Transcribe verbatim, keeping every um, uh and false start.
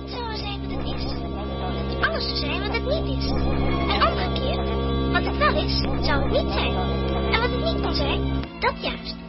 zou zijn wat het is. Alles zou zijn wat het niet is. En omgekeerd, wat het wel is, zou het niet zijn. En wat het niet kan zijn, dat juist.